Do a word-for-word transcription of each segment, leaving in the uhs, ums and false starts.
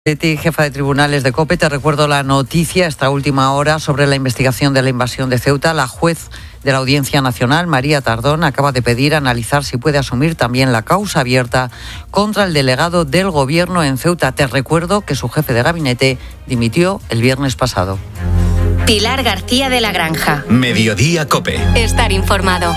Leti, jefa de tribunales de COPE, te recuerdo la noticia esta última hora sobre la investigación de la invasión de Ceuta. La juez de la Audiencia Nacional, María Tardón, acaba de pedir analizar si puede asumir también la causa abierta contra el delegado del Gobierno en Ceuta. Te recuerdo que su jefe de gabinete dimitió el viernes pasado. Pilar García de la Granja. Mediodía COPE. Estar informado.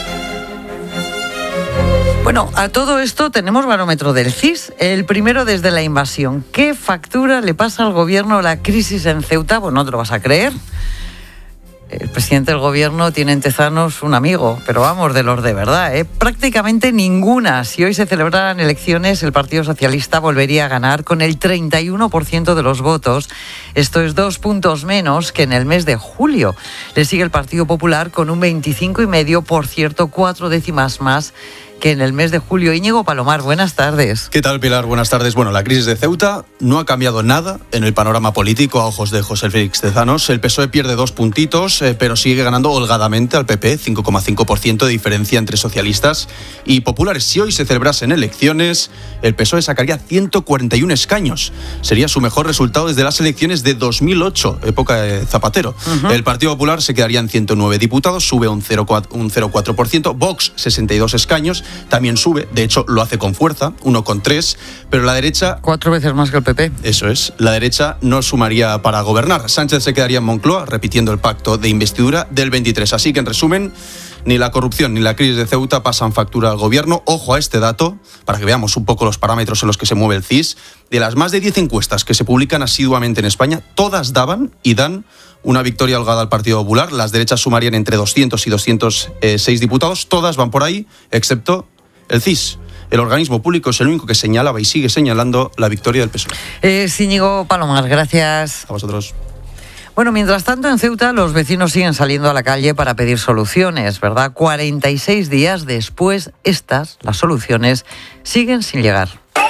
Bueno, a todo esto tenemos barómetro del C I S, el primero desde la invasión. ¿Qué factura le pasa al Gobierno la crisis en Ceuta? Pues no te lo vas a creer. El presidente del Gobierno tiene en Tezanos un amigo, pero vamos, de los de verdad, ¿eh? Prácticamente ninguna. Si hoy se celebraran elecciones, el Partido Socialista volvería a ganar con el treinta y uno por ciento de los votos. Esto es dos puntos menos que en el mes de julio. Le sigue el Partido Popular con un veinticinco coma cinco por ciento, cuatro décimas más que en el mes de julio. Íñigo Palomar, buenas tardes. ¿Qué tal, Pilar? Buenas tardes. Bueno, la crisis de Ceuta no ha cambiado nada en el panorama político a ojos de José Félix Tezanos. El P S O E pierde dos puntitos, eh, pero sigue ganando holgadamente al P P, cinco coma cinco por ciento de diferencia entre socialistas y populares. Si hoy se celebrasen elecciones, el P S O E sacaría ciento cuarenta y uno escaños. Sería su mejor resultado desde las elecciones de dos mil ocho, época de Zapatero. Uh-huh. El Partido Popular se quedaría en ciento nueve diputados, sube un cero coma cuatro por ciento. Vox, sesenta y dos escaños. También sube, de hecho lo hace con fuerza, uno coma tres, pero la derecha... Cuatro veces más que el P P. Eso es, la derecha no sumaría para gobernar. Sánchez se quedaría en Moncloa, repitiendo el pacto de investidura del veintitrés. Así que, en resumen, ni la corrupción ni la crisis de Ceuta pasan factura al Gobierno. Ojo a este dato, para que veamos un poco los parámetros en los que se mueve el C I S. De las más de diez encuestas que se publican asiduamente en España, todas daban y dan una victoria holgada al Partido Popular. Las derechas sumarían entre doscientos y doscientos seis diputados. Todas van por ahí, excepto el C I S. El organismo público es el único que señalaba y sigue señalando la victoria del P S O E. Eh, Íñigo Palomar, gracias. A vosotros. Bueno, mientras tanto, en Ceuta los vecinos siguen saliendo a la calle para pedir soluciones, ¿verdad? cuarenta y seis días después, estas, las soluciones, siguen sin llegar.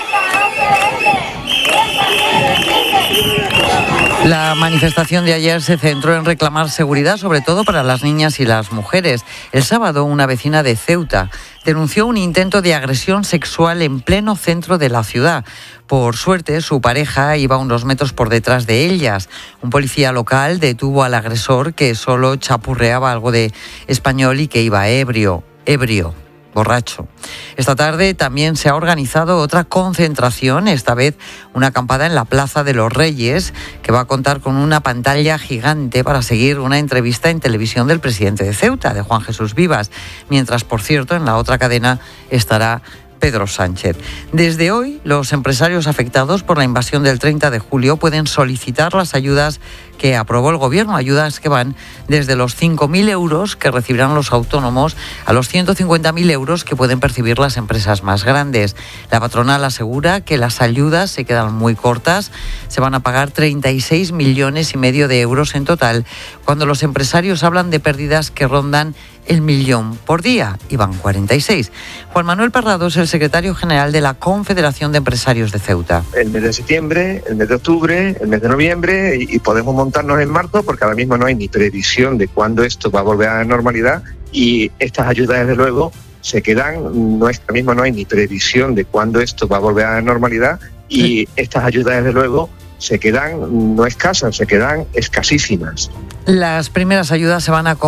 La manifestación de ayer se centró en reclamar seguridad, sobre todo para las niñas y las mujeres. El sábado, una vecina de Ceuta denunció un intento de agresión sexual en pleno centro de la ciudad. Por suerte, su pareja iba unos metros por detrás de ellas. Un policía local detuvo al agresor, que solo chapurreaba algo de español y que iba ebrio, ebrio. borracho. Esta tarde también se ha organizado otra concentración, esta vez una acampada en la Plaza de los Reyes, que va a contar con una pantalla gigante para seguir una entrevista en televisión del presidente de Ceuta, de Juan Jesús Vivas, mientras, por cierto, en la otra cadena estará Pedro Sánchez. Desde hoy, los empresarios afectados por la invasión del treinta de julio pueden solicitar las ayudas que aprobó el Gobierno, ayudas que van desde los cinco mil euros que recibirán los autónomos a los ciento cincuenta mil euros que pueden percibir las empresas más grandes. La patronal asegura que las ayudas se quedan muy cortas, se van a pagar treinta y seis millones y medio de euros en total, cuando los empresarios hablan de pérdidas que rondan el millón por día, y van cuarenta y seis. Juan Manuel Parrado es el secretario general de la Confederación de Empresarios de Ceuta. El mes de septiembre, el mes de octubre, el mes de noviembre, y, y podemos montarnos en marzo, porque ahora mismo no hay ni previsión de cuándo esto va a volver a la normalidad, y estas ayudas, desde luego, se quedan, no es, ahora mismo no hay ni previsión de cuándo esto va a volver a la normalidad, y sí. Estas ayudas, desde luego, se quedan no escasas, se quedan escasísimas. Las primeras ayudas se van a